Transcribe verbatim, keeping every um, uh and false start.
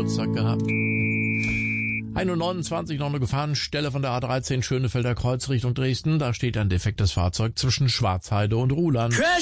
Geburtstag gehabt. ein Uhr neunundzwanzig, noch eine Gefahrenstelle von der A dreizehn Schönefelder Kreuz Richtung Dresden. Da steht ein defektes Fahrzeug zwischen Schwarzheide und Ruhland.